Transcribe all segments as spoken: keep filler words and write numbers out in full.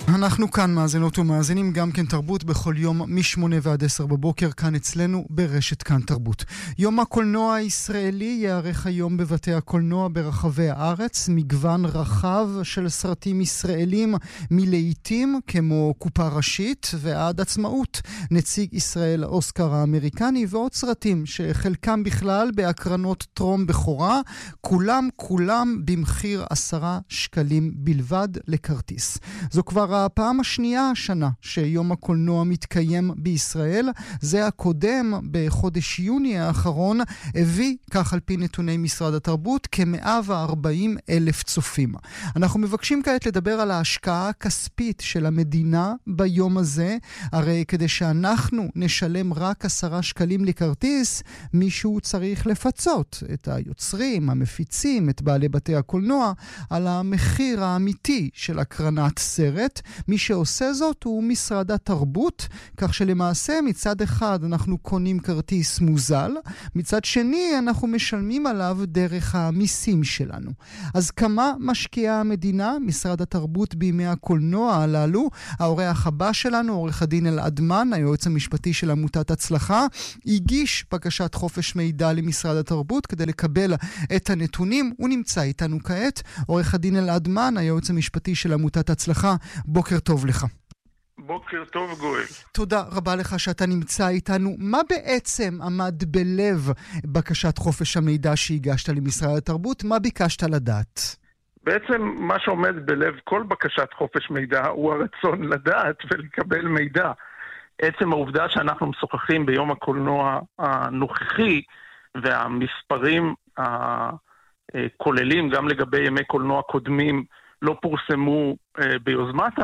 אנחנו כאן מאזינות ומאזינים גם כן תרבות בכל יום משמונה ועד עשר בבוקר כאן אצלנו ברשת כאן תרבות. יום הקולנוע הישראלי יערך היום בבתי הקולנוע ברחבי הארץ, מגוון רחב של סרטים ישראלים מלעיתים כמו קופה ראשית ועד עצמאות, נציג ישראל האוסקר האמריקני ועוד סרטים שחלקם בכלל בהקרנות טרום בכורה, כולם כולם במחיר עשרה שקלים בלבד לכרטיס. זו כבר הפעם השנייה השנה שיום הקולנוע מתקיים בישראל. זה הקודם בחודש יוני האחרון הביא, כך על פי נתוני משרד התרבות, כ-מאה וארבעים אלף צופים. אנחנו מבקשים כעת לדבר על ההשקעה הכספית של המדינה ביום הזה. הרי כדי שאנחנו נשלם רק עשרה שקלים לכרטיס, מישהו צריך לפצות את היוצרים, המפיצים, את בעלי בתי הקולנוע על המחיר האמיתי של הקרנת סרט. מי שעושה זאת הוא משרד התרבות, כך שלמעשה מצד אחד אנחנו קונים כרטיס מוזל, מצד שני אנחנו משלמים עליו דרך המיסים שלנו. אז כמה משקיעה המדינה, משרד התרבות, בימי הקולנוע הללו? האורח הבא שלנו, עורך הדין אלעד מן, היועץ המשפטי של עמותת הצלחה, הגיש בקשת חופש מידע למשרד התרבות כדי לקבל את הנתונים. הוא נמצא איתנו כעת. עורך הדין אלעד מן, היועץ המשפטי של עמותת הצלחה, בוקר טוב לך. בוקר טוב גואל. תודה רבה לך שאתה נמצא איתנו. מה בעצם עמד בלב בקשת חופש המידע שהגשת למשרד התרבות? מה ביקשת לדעת? בעצם מה שעומד בלב כל בקשת חופש מידע הוא הרצון לדעת ולקבל מידע. עצם העובדה שאנחנו משוחחים ביום הקולנוע הנוכחי והמספרים הכוללים גם לגבי ימי קולנוע קודמים לא פורסמו אה, ביוזמת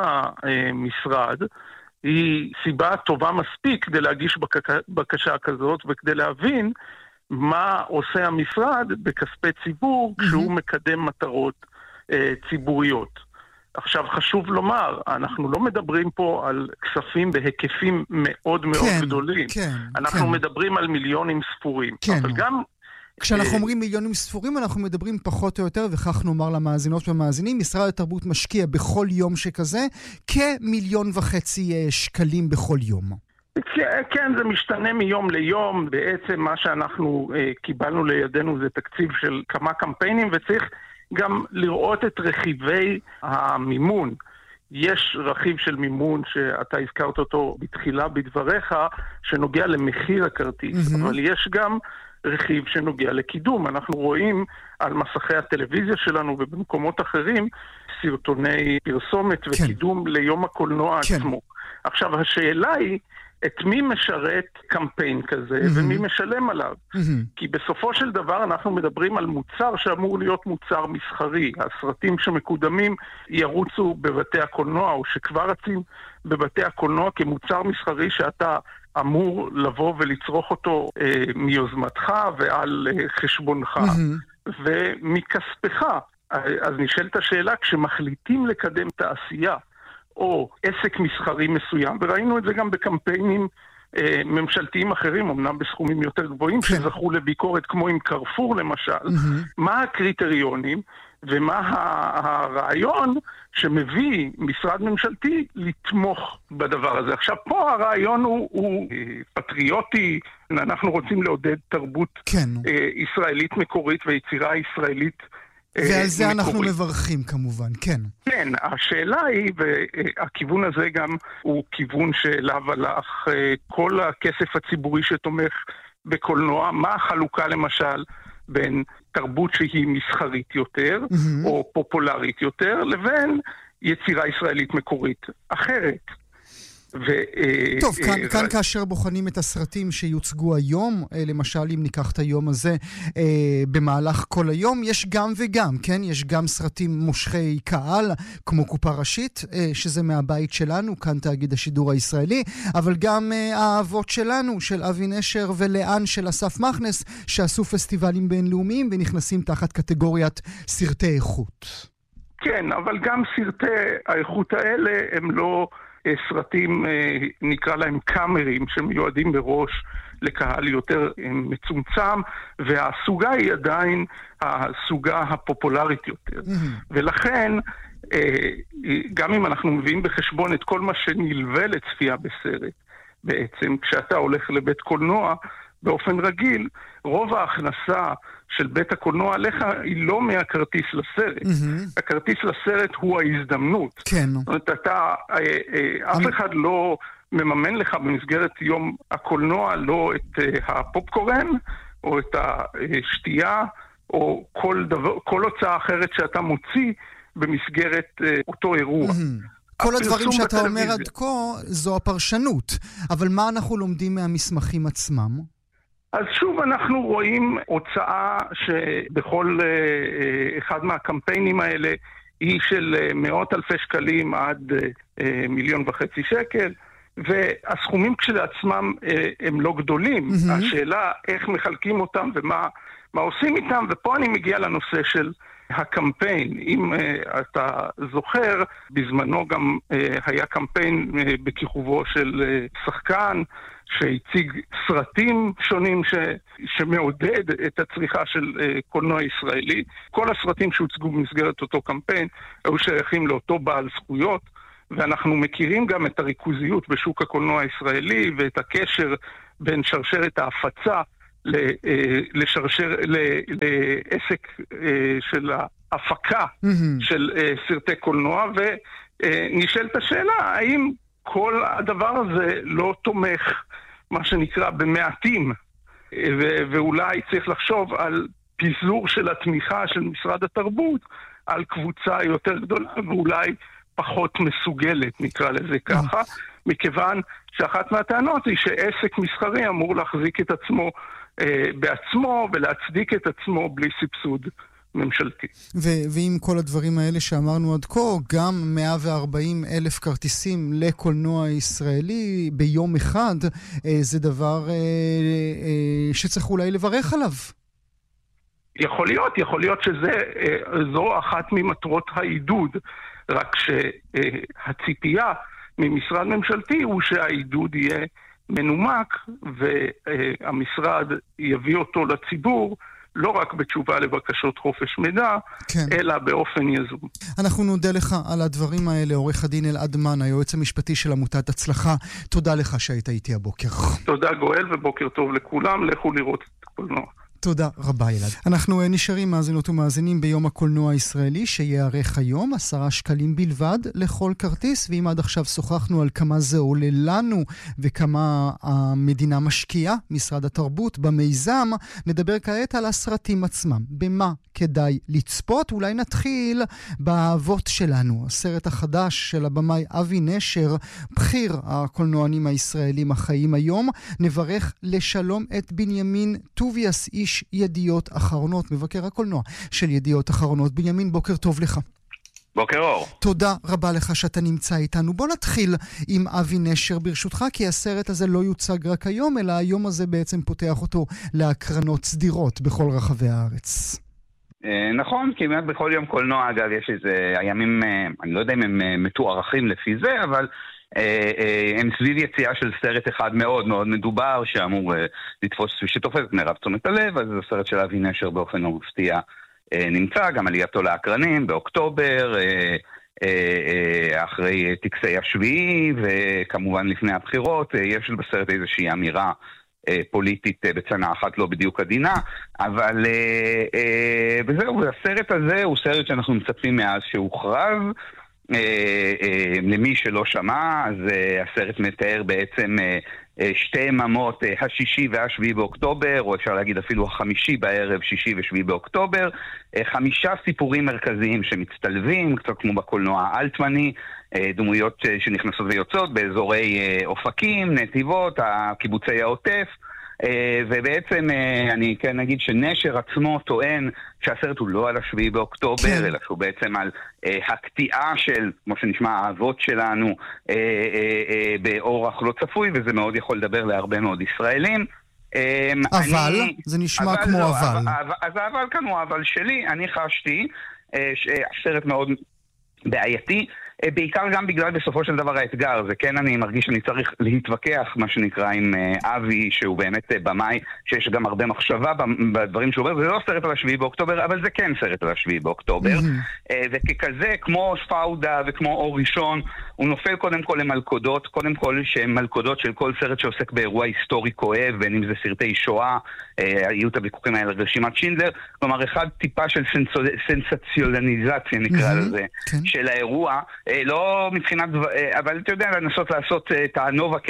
המשרד, היא סיבה טובה מספיק כדי להגיש בקשה, בקשה כזאת וכדי להבין מה עושה המשרד בכספי ציבור mm-hmm. כשהוא מקדם מטרות אה, ציבוריות. עכשיו חשוב לומר, אנחנו לא מדברים פה על כספים בהיקפים מאוד מאוד כן, גדולים. כן, אנחנו כן. מדברים על מיליונים ספורים. כן. אבל גם כשאנחנו אומרים מיליונים ספורים, אנחנו מדברים פחות או יותר, וכך נאמר למאזינות ומאזינים, משרד התרבות משקיע בכל יום שכזה, כמיליון וחצי שקלים בכל יום. כן, זה משתנה מיום ליום. בעצם מה שאנחנו אה, קיבלנו לידינו זה תקציב של כמה קמפיינים, וצריך גם לראות את רכיבי המימון. יש רכיב של מימון שאתה הזכרת אותו בתחילה בדבריך, שנוגע למחיר הכרטיס, mm-hmm. אבל יש גם רכיב שנוגע לקידום. אנחנו רואים על מסכי הטלוויזיה שלנו ובמקומות אחרים סרטוני פרסומת כן. וקידום ליום הקולנוע כן. עצמו. עכשיו השאלה היא את מי משרת קמפיין כזה mm-hmm. ומי משלם עליו. Mm-hmm. כי בסופו של דבר אנחנו מדברים על מוצר שאמור להיות מוצר מסחרי. הסרטים שמקודמים ירוצו בבתי הקולנוע או שכבר רצים בבתי הקולנוע כמוצר מסחרי שאתה אמור לבוא ולצרוך אותו אה, מיוזמתך ועל אה, חשבונך mm-hmm. ומכספך. אז נשאלת השאלה, כשמחליטים לקדם תעשייה או עסק מסחרי מסוים, וראינו את זה גם בקמפיינים אה, ממשלתיים אחרים, אמנם בסכומים יותר גבוהים, כן. שזכו לביקורת כמו עם קרפור למשל, mm-hmm. מה הקריטריונים ומה הרעיון שמביא משרד ממשלתי לתמוך בדבר הזה. עכשיו פה הרעיון הוא, הוא פטריוטי, אנחנו רוצים לעודד תרבות כן. אה, ישראלית מקורית ויצירה ישראלית ועל זה מקורית. אנחנו מברכים כמובן, כן. כן, השאלה היא, והכיוון הזה גם הוא כיוון שאליו הלך כל הכסף הציבורי שתומך בקולנוע, מה החלוקה למשל בין תרבות שהיא מסחרית יותר, mm-hmm. או פופולרית יותר, לבין יצירה ישראלית מקורית אחרת. ו... טוב, כאן, ו... כאן כאשר בוחנים את הסרטים שיוצגו היום, למשל אם ניקח את היום הזה במהלך כל היום, יש גם וגם, כן? יש גם סרטים מושכי קהל, כמו קופה ראשית, שזה מהבית שלנו, כאן תאגיד השידור הישראלי, אבל גם האהבות שלנו, של אבי נשר ולאן של אסף מכנס, שעשו פסטיבלים בינלאומיים ונכנסים תחת קטגוריית סרטי איכות. כן, אבל גם סרטי האיכות האלה הם לא סרטים, נקרא להם קאמרים, שמיועדים בראש לקהל יותר מצומצם, והסוגה היא עדיין הסוגה הפופולרית יותר. Mm-hmm. ולכן גם אם אנחנו מביאים בחשבון את כל מה שנלווה לצפייה בסרט, בעצם כשאתה הולך לבית קולנוע באופן רגיל, רוב ההכנסה של בית הקולנוע עליך היא לא מהכרטיס לסרט. Mm-hmm. הכרטיס לסרט הוא ההזדמנות. כן. זאת אומרת, אתה, אף אני... אחד לא מממן לך במסגרת יום הקולנוע, לא את הפופקורן, או את השתייה, או כל, דבר, כל הוצאה אחרת שאתה מוציא במסגרת אותו אירוע. Mm-hmm. כל הדברים שאתה אומר עד כה זו הפרשנות, אבל מה אנחנו לומדים מהמסמכים עצמם? אז שוב אנחנו רואים הוצאה שבכל אחד מהקמפיינים האלה היא של מאות אלפי שקלים עד מיליון וחצי שקל, והסכומים כשלעצמם הם לא גדולים. Mm-hmm. השאלה איך מחלקים אותם ומה מה עושים איתם, ופה אני מגיע לנושא של הקמפיין. אם uh, אתה זוכר, בזמנו גם uh, היה קמפיין uh, בכיכובו של uh, שחקן שהציג סרטים שונים ש... שמעודד את הצריכה של uh, קולנוע ישראלי. כל הסרטים שהוצגו במסגרת אותו קמפיין היו שייכים לאותו בעל זכויות, ואנחנו מכירים גם את הריכוזיות בשוק הקולנוע הישראלי ואת הקשר בין שרשרת ההפצה לשרשר, לעסק של ההפקה של סרטי קולנוע, ונשאלת השאלה, האם כל הדבר הזה לא תומך, מה שנקרא, במעטים, ואולי צריך לחשוב על פיזור של התמיכה של משרד התרבות, על קבוצה יותר גדולה, ואולי פחות מסוגלת, נקרא לזה ככה, מכיוון שאחת מהטענות היא שעסק מסחרי אמור להחזיק את עצמו בעצמו ולהצדיק את עצמו בלי סבסוד ממשלתי. ו- ועם כל הדברים האלה שאמרנו עד כה, גם מאה וארבעים אלף כרטיסים לקולנוע ישראלי ביום אחד, זה דבר שצריך אולי לברך עליו. יכול להיות, יכול להיות שזו אחת ממטרות העידוד, רק שהציפייה ממשרד ממשלתי הוא שהעידוד יהיה מנומק, והמשרד יביא אותו לציבור, לא רק בתשובה לבקשות חופש מידע, כן. אלא באופן יזום. אנחנו נודה לך על הדברים האלה, עורך הדין אלעד מן, היועץ המשפטי של עמותת הצלחה. תודה לך שהיית איתי הבוקר. תודה גואל, ובוקר טוב לכולם. לכו לראות את הקולנוע. תודה רבה ילד. אנחנו נשארים מאזינות ומאזינים ביום הקולנוע הישראלי שיערך היום, עשרה שקלים בלבד לכל כרטיס, ואם עד עכשיו שוחחנו על כמה זה עולה לנו וכמה המדינה משקיעה, משרד התרבות, במיזם, נדבר כעת על הסרטים עצמם. במה כדאי לצפות? אולי נתחיל באהבות שלנו. הסרט החדש של הבמאי אבי נשר, בכיר הקולנוענים הישראלים החיים היום. נברך לשלום את בנימין טוביאס, איש ידיעות אחרונות, מבקר הקולנוע של ידיעות אחרונות. בנימין, בוקר טוב לך. בוקר אור. תודה רבה לך שאתה נמצא איתנו. בוא נתחיל עם אבי נשר ברשותך, כי הסרט הזה לא יוצג רק היום, אלא היום הזה בעצם פותח אותו להקרנות סדירות בכל רחבי הארץ. נכון, כמעט בכל יום קולנוע, אגב, יש איזה הימים, אני לא יודע אם הם מתוארכים לפי זה, אבל הם סביב יציאה של סרט אחד מאוד מאוד מדובר שאמור לתפוס, שתופס את מרב תשומת הלב. אז זה סרט של אבי נשר באופן לא מפתיע נמצא, גם עלייתו לאקרנים באוקטובר, אחרי טקסי השביעי וכמובן לפני הבחירות. יש בסרט איזושהי אמירה פוליטית בצנה אחת לא בדיוק עדינה, אבל וזהו, הסרט הזה הוא סרט שאנחנו מצפים מאז שהוכרז. למי שלא שמע, אז הסרט מתאר בעצם שתי יממות, השישי והשביעי באוקטובר, או אפשר להגיד אפילו החמישי בערב, שישי ושביעי באוקטובר, חמישה סיפורים מרכזיים שמצטלבים, קצת כמו בקולנוע אלטמני, דמויות שנכנסות ויוצאות באזורי אופקים, נתיבות, קיבוצי העוטף, ובעצם אני כן נגיד שנשר עצמו טוען שהסרט הוא לא על השביעי באוקטובר, כן. אלא שהוא בעצם על הקטיעה של, כמו שנשמע, האהבות שלנו באורח לא צפוי, וזה מאוד יכול לדבר להרבה מאוד ישראלים. אבל, אני, זה נשמע אבל כמו לא, אבל. אבל. אז האבל כאן הוא האבל שלי. אני חשתי שהסרט מאוד בעייתי, בעיקר גם בגלל בסופו של דבר האתגר, זה כן אני מרגיש שאני צריך להתווכח מה שנקרא עם אבי, שהוא באמת במאי, שיש גם הרבה מחשבה בדברים שהוא אומר, זה לא סרט על השביעי באוקטובר, אבל זה כן סרט על השביעי באוקטובר, וככזה, כמו פאודה וכמו אור ראשון, הוא נופל קודם כל למלכודות, קודם כל שהן מלכודות של כל סרט שעוסק באירוע היסטורי כואב, בין אם זה סרטי שואה, היו את הוויכוחים האלה רשימת שינדלר, כלומר אחד טיפה של סנסציונליזציה נקרא לזה, של האירוע, לא מבחינת, אבל אתה יודע, לנסות לעשות את הנובה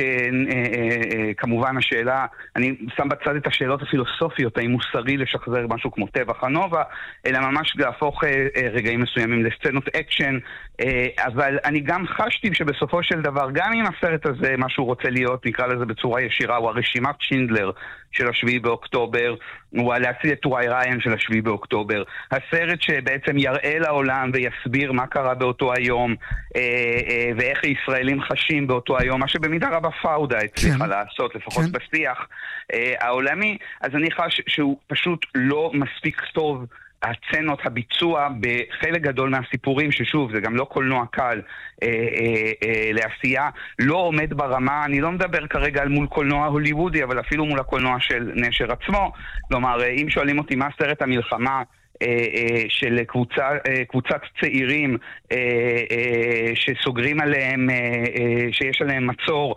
כמובן השאלה, אני שם בצד את השאלות הפילוסופיות, האם מוסרי לשחזר משהו כמו טבח הנובה, אלא ממש להפוך רגעים מסוימים לסצנות אקשן, אבל אני גם חשתי שבסופו של דבר, גם אם הסרט הזה, מה שהוא רוצה להיות, נקרא לזה בצורה ישירה, הוא הרשימת שינדלר של השביעי באוקטובר, הוא להציל את טוראי ריין של השביעי באוקטובר, הסרט שבעצם יראה לעולם ויסביר מה קרה באותו היום, אה, אה, ואיך הישראלים חשים באותו היום, מה שבמידה רבה פאודה הצליחה כן. לעשות, לפחות כן. בשיח אה, העולמי, אז אני חש שהוא פשוט לא מספיק טוב, הצנות, הביצוע בחלק גדול מהסיפורים, ששוב, זה גם לא קולנוע קל אה, אה, אה, לעשייה, לא עומד ברמה, אני לא מדבר כרגע על מול קולנוע הוליוודי, אבל אפילו מול הקולנוע של נשר עצמו. כלומר, אם שואלים אותי מה סרט המלחמה של קבוצה, קבוצת צעירים שסוגרים עליהם, שיש עליהם מצור,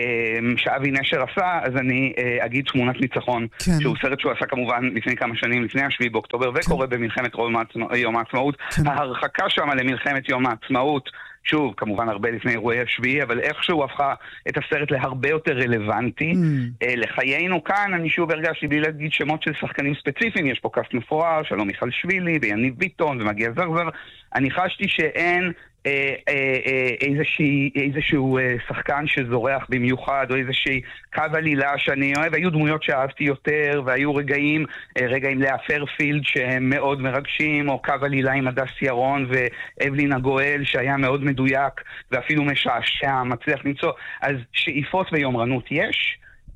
שאבי נשר עשה, אז אני אגיד תמונת ניצחון, כן. שהוא סרט שהוא עשה כמובן לפני כמה שנים, לפני השביעי באוקטובר, וקורא כן. במלחמת יום העצמאות. כן. ההרחקה שם למלחמת יום העצמאות, שוב, כמובן הרבה לפני אירועי השביעי, אבל איכשהו הפכה את הסרט להרבה יותר רלוונטי. Mm. לחיינו כאן, אני שוב הרגשתי בלי להגיד שמות של שחקנים ספציפיים, יש פה קאסט מפואר, שלום מיכל שבילי, ויניב ביטון, ומגיע זרזר. אני חשתי שאין אה, אה, אה, איזושהי, איזשהו אה, שחקן שזורח במיוחד, או איזושהי קו עלילה שאני אוהב. היו דמויות שאהבתי יותר, והיו רגעים, אה, רגעים לאפר פילד שהם מאוד מרגשים, או קו עלילה עם הדס ירון ואבלין הגואל שהיה מאוד מדויק, ואפילו משעשע, מצליח למצוא. אז שאיפות ויומרנות יש.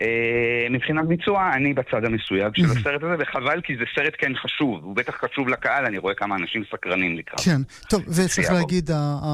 מבחינת ביצוע, אני בצד המסויג של הסרט הזה, וחבל כי זה סרט כן חשוב, הוא בטח חשוב לקהל, אני רואה כמה אנשים סקרנים לקראת. כן, טוב, וצריך להגיד,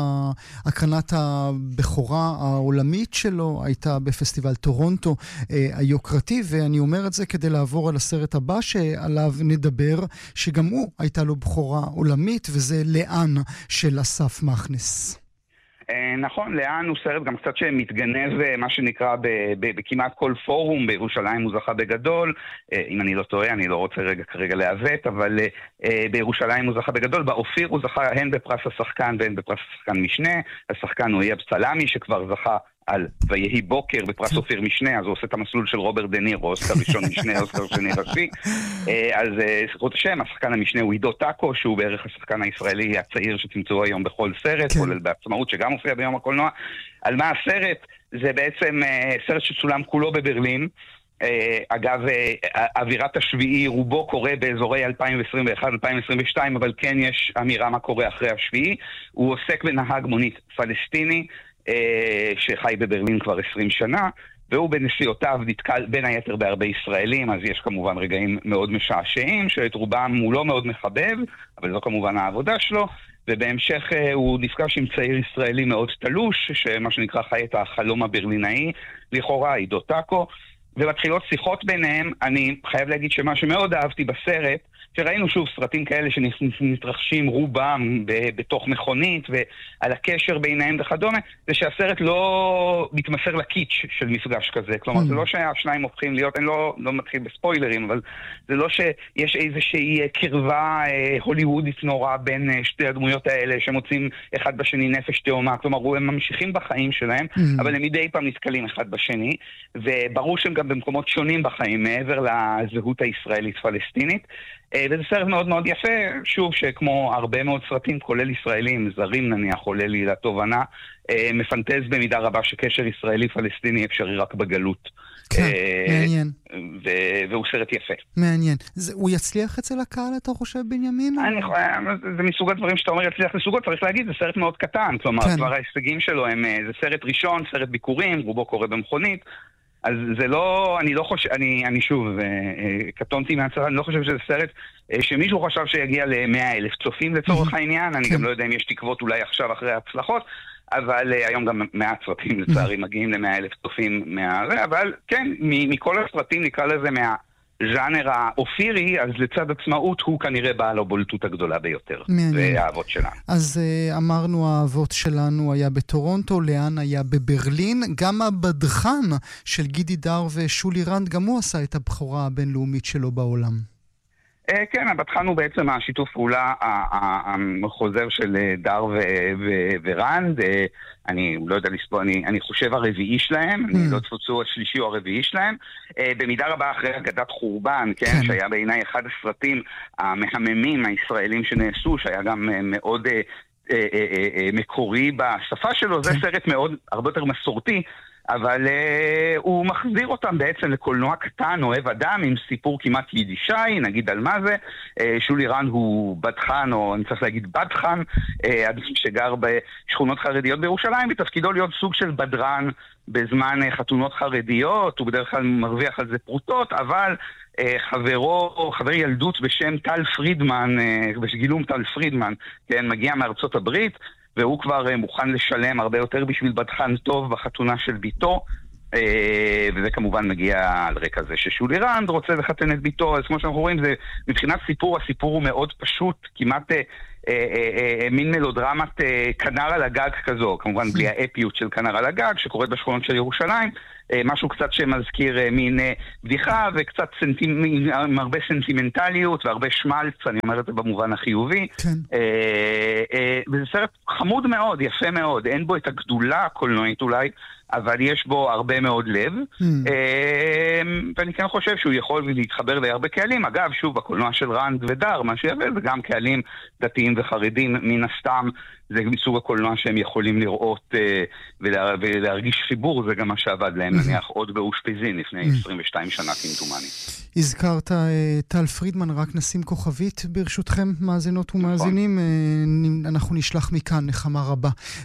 הקרנת הבכורה העולמית שלו הייתה בפסטיבל טורונטו היוקרתי, ואני אומר את זה כדי לעבור על הסרט הבא שעליו נדבר, שגם הוא הייתה לו בכורה עולמית, וזה לאן של אסף מכנס. נכון, לאן הוא סרט גם קצת שמתגנב מה שנקרא בכמעט כל פורום, בירושלים הוא זכה בגדול, אם אני לא טועה, אני לא רוצה רגע כרגע להוות, אבל בירושלים הוא זכה בגדול, באופיר הוא זכה הן בפרס השחקן והן בפרס השחקן משנה, השחקן הוא אייב סלאמי שכבר זכה על ויהי בוקר בפרס אופיר משנה, אז הוא עושה את המסלול של רוברט דנירו, אוסקר ראשון משנה, אוסקר שני ראשי. אז זכות השם, השחקן המשנה הוא עידו טאקו, שהוא בערך השחקן הישראלי הצעיר שתמצאו היום בכל סרט, כולל בעצמאות שגם מופיע ביום הקולנוע. על מה הסרט? זה בעצם סרט שצולם כולו בברלין. אגב, אווירת השביעי רובו קורה באזורי אלפיים עשרים ואחת אלפיים עשרים ושתיים, אבל כן יש אמירה מה קורה אחרי השביעי. הוא עוסק בנהג מונית פלסטיני, שחי בברלין כבר עשרים שנה, והוא בנסיעותיו נתקל בין היתר בהרבה ישראלים, אז יש כמובן רגעים מאוד משעשעים, שאת רובם הוא לא מאוד מחבב, אבל זו כמובן העבודה שלו, ובהמשך הוא נפגש עם צעיר ישראלי מאוד תלוש, שמה שנקרא חי את החלום הברלינאי, לכאורה עידו טאקו, ומתחילות שיחות ביניהם. אני חייב להגיד שמה שמאוד אהבתי בסרט, שראינו שוב סרטים כאלה שנתרחשים רובם בתוך מכונית ועל הקשר ביניהם וכדומה, זה שהסרט לא מתמסר לקיץ' של מפגש כזה. כלומר, זה לא שהשניים הופכים להיות, אני לא, לא מתחיל בספוילרים, אבל זה לא שיש איזושהי קרבה הוליוודית נורא בין שתי הדמויות האלה שמוצאים אחד בשני נפש תאומה. כלומר, הם ממשיכים בחיים שלהם, אבל הם מדי פעם נתקלים אחד בשני, וברור שהם גם במקומות שונים בחיים, מעבר לזהות הישראלית-פלסטינית. וזה סרט מאוד מאוד יפה, שוב שכמו הרבה מאוד סרטים, כולל ישראלים, זרים נניח, עולה לי לתובנה, מפנטז במידה רבה שקשר ישראלי-פלסטיני אפשרי רק בגלות. כן, מעניין. והוא סרט יפה. מעניין. הוא יצליח אצל הקהל, אתה חושב, בנימין? אני חושב, זה מסוג הדברים שאתה אומר יצליח לסוגות, צריך להגיד, זה סרט מאוד קטן, כלומר, כבר ההישגים שלו הם, זה סרט ראשון, סרט ביקורים, רובו קורה במכונית, אז זה לא, אני לא חושב, אני, אני שוב, קטונתי מהצרה, אני לא חושב שזה סרט שמישהו חשב שיגיע ל-מאה אלף צופים לצורך העניין, אני גם לא יודע אם יש תקוות אולי עכשיו אחרי ההצלחות, אבל היום גם מעט סרטים לצערי מגיעים ל-מאה אלף צופים מה... אבל כן, מכל הסרטים נקרא לזה מה... ז'אנר האופירי, אז לצד עצמאות הוא כנראה בעל הבולטות הגדולה ביותר. והאבות שלנו. אז uh, אמרנו האבות שלנו היה בטורונטו, לאן היה בברלין, גם הבדחן של גידי דר ושולי רנד, גם הוא עשה את הבכורה הבינלאומית שלו בעולם. כן, הבדחן הוא בעצם השיתוף פעולה החוזר של דר ורנד. אני לא יודע לספור, אני, אני חושב הרביעי שלהם, אני לא תפוצו השלישי או הרביעי שלהם. במידה רבה אחרי אגדת חורבן, כן, שהיה בעיניי אחד הסרטים המהממים הישראלים שנעשו, שהיה גם מאוד מקורי בשפה שלו. זה סרט מאוד, הרבה יותר מסורתי, אבל uh, הוא מחזיר אותם בעצם לקולנוע קטן, אוהב אדם, עם סיפור כמעט יידישאי, נגיד על מה זה. Uh, שולי רנד הוא בדחן, או אני צריך להגיד בדחן, אדם uh, שגר בשכונות חרדיות בירושלים, בתפקידו להיות סוג של בדרן בזמן uh, חתונות חרדיות, הוא בדרך כלל מרוויח על זה פרוטות, אבל uh, חברו, חבר ילדות בשם טל פרידמן, uh, בשגילום טל פרידמן, כן, מגיע מארצות הברית, והוא כבר מוכן לשלם הרבה יותר בשביל בדחן טוב בחתונה של ביתו, וזה כמובן מגיע על רקע זה ששולי רנד רוצה לחתן את ביתו. אז כמו שאנחנו רואים, זה מבחינת סיפור, הסיפור הוא מאוד פשוט, כמעט אה, אה, אה, מין מלודרמת אה, כנר על הגג כזו, כמובן בלי האפיות של כנר על הגג שקורית בשכונות של ירושלים, אה, משהו קצת שמזכיר אה, מין אה, בדיחה וקצת סנטימ... עם הרבה סנטימנטליות והרבה שמלץ, אני אומר את זה במובן החיובי. כן. אה, אה, וזה סרט חמוד מאוד, יפה מאוד, אין בו את הגדולה הקולנועית אולי, אבל יש בו הרבה מאוד לב, mm. ואני כן חושב שהוא יכול להתחבר להרבה קהלים. אגב, שוב, בקולנוע של רנד ודר, מה שיבל, זה גם קהלים דתיים וחרדים, מן הסתם, זה מסוג הקולנוע שהם יכולים לראות ולה, ולהרגיש חיבור, זה גם מה שעבד להם, mm-hmm. נניח, עוד באושפיזין לפני mm. עשרים ושתיים שנה כמתומני. הזכרת טל פרידמן, רק נשים כוכבית ברשותכם, מאזינות ומאזינים. אנחנו נשלח מכאן נחמה רבה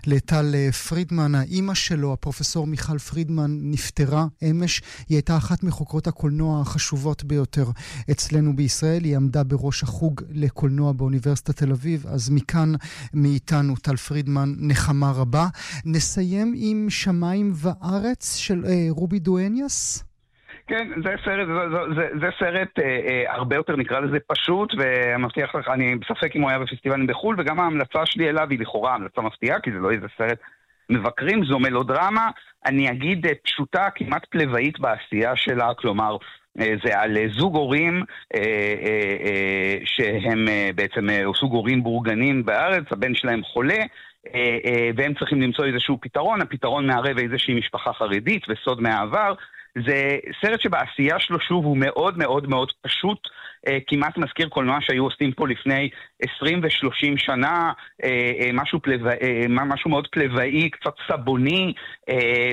לטל פרידמן. האמא שלו, הפרופסור מיכל פרידמן, נפטרה אמש. היא הייתה אחת מחוקרות הקולנוע החשובות ביותר אצלנו בישראל. היא עמדה בראש החוג לקולנוע באוניברסיטת תל אביב. אז מכאן, מאיתנו, טל פרידמן, נחמה רבה. נסיים עם שמיים וארץ של אה, רובי דואניאס. כן, זה סרט, זה, זה, זה סרט אה, אה, הרבה יותר נקרא לזה פשוט, ומבטיח לך, אני בספק אם הוא היה בפסטיבלים בחול, וגם ההמלצה שלי אליו היא לכאורה המלצה מפתיעה, כי זה לא איזה סרט מבקרים, זו מלודרמה, אני אגיד פשוטה, כמעט פלוואית בעשייה שלה, כלומר, אה, זה על זוג הורים אה, אה, אה, שהם אה, בעצם אה, זוג הורים בורגנים בארץ, הבן שלהם חולה, אה, אה, והם צריכים למצוא איזשהו פתרון, הפתרון מערב איזושהי משפחה חרדית וסוד מהעבר. זה סרט שבעשייה שלו שוב הוא מאוד מאוד מאוד פשוט, אה, כמעט מזכיר קולנוע שהיו עושים פה לפני עשרים ושלושים שנה, אה, אה, משהו, פלו, אה, משהו מאוד פלוואי, קצת סבוני, אה,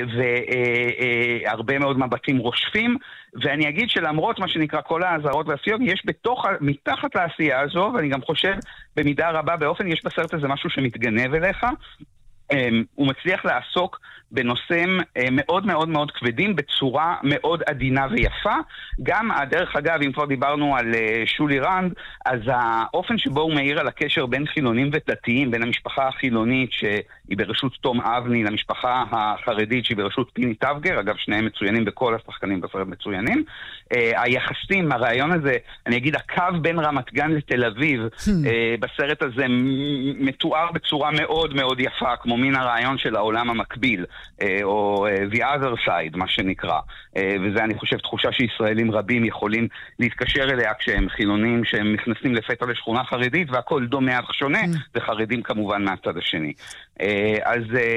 והרבה אה, אה, מאוד מבטים רושפים, ואני אגיד שלמרות מה שנקרא כל ההזרות והסיוג, יש בתוך, מתחת לעשייה הזו, ואני גם חושב במידה רבה באופן, יש בסרט הזה משהו שמתגנב אליך, אה, הוא מצליח לעסוק בנושאים מאוד מאוד מאוד כבדים, בצורה מאוד עדינה ויפה. גם, דרך אגב, אם כבר דיברנו על שולי רנד, אז האופן שבו הוא מאיר על הקשר בין חילונים ודתיים, בין המשפחה החילונית שהיא ברשות תום אבני, למשפחה החרדית שהיא ברשות פיני טבגר, אגב שניהם מצוינים בכל השחקנים בסרט מצוינים. היחסים, הרעיון הזה, אני אגיד, הקו בין רמת גן לתל אביב, בסרט הזה מתואר בצורה מאוד מאוד יפה, כמו מין הרעיון של העולם המקביל. או the other side, מה שנקרא. וזה, אני חושב, תחושה שישראלים רבים יכולים להתקשר אליה כשהם חילונים, שהם נכנסים לפתע לשכונה חרדית, והכל דומה אך שונה, וחרדים כמובן מהצד השני. אז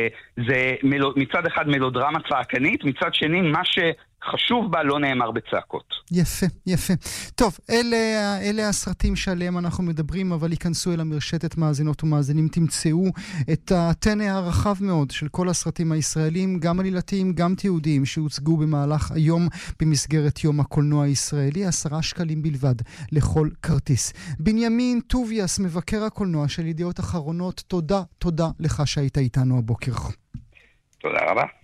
זה מצד אחד מלודרמה צעקנית, מצד שני מה ש... חשוב בה לא נאמר בצעקות. יפה, יפה. טוב, אלה, אלה הסרטים שעליהם אנחנו מדברים, אבל ייכנסו אל המרשתת מאזינות ומאזינים, תמצאו את הטנא הרחב מאוד של כל הסרטים הישראלים, גם עלילתיים, גם תיעודיים, שהוצגו במהלך היום במסגרת יום הקולנוע הישראלי, עשרה שקלים בלבד לכל כרטיס. בנימין טוביאס, מבקר הקולנוע של ידיעות אחרונות, תודה, תודה לך שהיית איתנו הבוקר. תודה רבה.